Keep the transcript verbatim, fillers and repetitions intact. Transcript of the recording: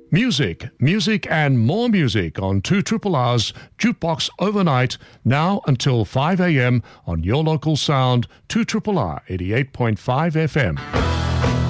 Music, music and more music on two R's Jukebox Overnight, now until five a.m. on your local sound, two R R, eighty-eight point five F M.